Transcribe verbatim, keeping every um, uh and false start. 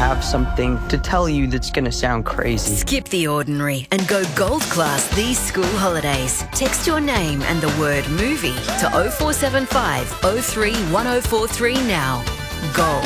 have something to tell you that's going to sound crazy. Skip the ordinary and go gold class these school holidays. Text your name and the word movie to oh four seven five oh three one oh four three now. Gold.